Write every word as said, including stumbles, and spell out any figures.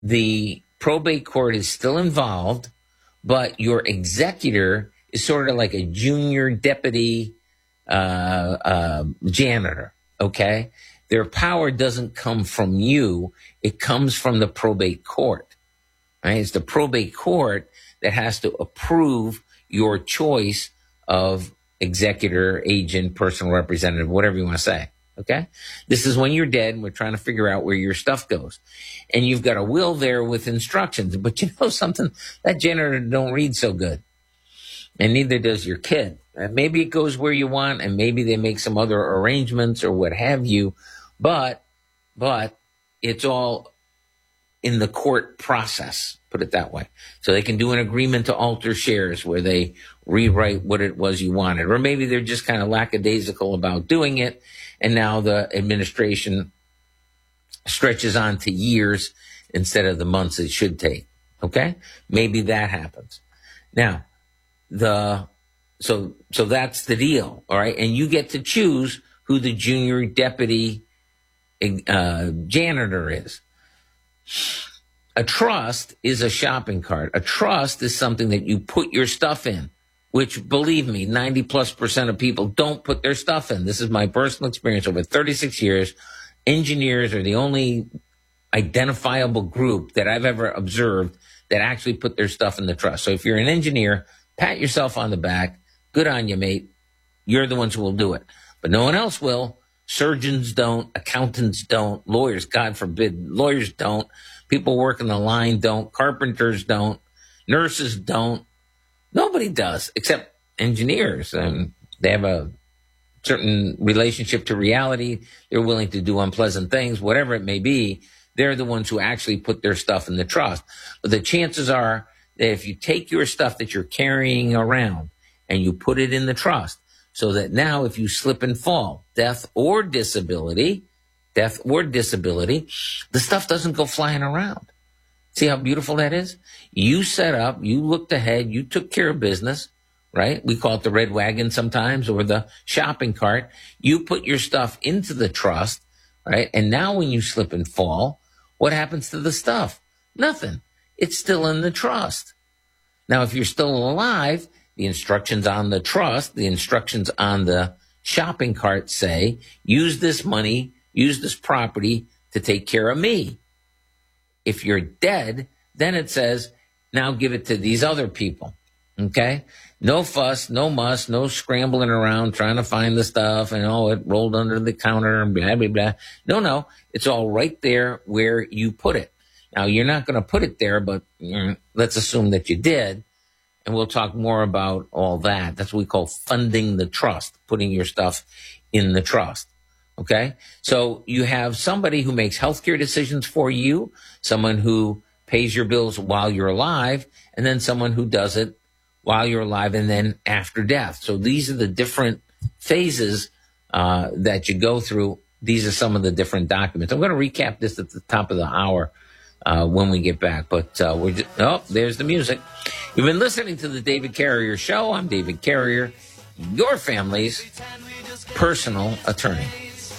the probate court is still involved, but your executor is sort of like a junior deputy uh, uh, janitor, okay? Their power doesn't come from you. It comes from the probate court, right? It's the probate court that has to approve your choice of executor, agent, personal representative, whatever you want to say, okay? This is when you're dead and we're trying to figure out where your stuff goes. And you've got a will there with instructions. But you know something? That janitor don't read so good. And neither does your kid. And maybe it goes where you want, and maybe they make some other arrangements or what have you. But, but it's all in the court process, put it that way. So they can do an agreement to alter shares where they rewrite what it was you wanted. Or maybe they're just kind of lackadaisical about doing it, and now the administration stretches on to years instead of the months it should take. Okay? Maybe that happens. Now, the so so that's the deal, all right? And you get to choose who the junior deputy uh, janitor is. A trust is a shopping cart. A trust is something that you put your stuff in, which, believe me, ninety plus percent of people don't put their stuff in. This is my personal experience over thirty-six years. Engineers are the only identifiable group that I've ever observed that actually put their stuff in the trust. So if you're an engineer, pat yourself on the back. Good on you, mate. You're the ones who will do it. But no one else will. Surgeons don't. Accountants don't. Lawyers, God forbid, lawyers don't. People working the line don't. Carpenters don't. Nurses don't. Nobody does, except engineers. And they have a certain relationship to reality. They're willing to do unpleasant things, whatever it may be. They're the ones who actually put their stuff in the trust. But the chances are that if you take your stuff that you're carrying around and you put it in the trust, so that now if you slip and fall, death or disability, death or disability, the stuff doesn't go flying around. See how beautiful that is? You set up, you looked ahead, you took care of business, right? We call it the red wagon sometimes, or the shopping cart. You put your stuff into the trust, right? And now when you slip and fall, what happens to the stuff? Nothing. It's still in the trust. Now, if you're still alive, the instructions on the trust, the instructions on the shopping cart say, use this money, use this property to take care of me. If you're dead, then it says, now give it to these other people. Okay? No fuss, no muss, no scrambling around trying to find the stuff and, oh, it rolled under the counter and blah, blah, blah. No, no. It's all right there where you put it. Now, you're not going to put it there, but mm, let's assume that you did. And we'll talk more about all that. That's what we call funding the trust, putting your stuff in the trust. Okay? So you have somebody who makes healthcare decisions for you, someone who pays your bills while you're alive, and then someone who does it while you're alive and then after death. So these are the different phases uh, that you go through. These are some of the different documents. I'm going to recap this at the top of the hour uh, when we get back. But uh, we're just, oh, there's the music. You've been listening to the David Carrier Show. I'm David Carrier, your family's personal attorney.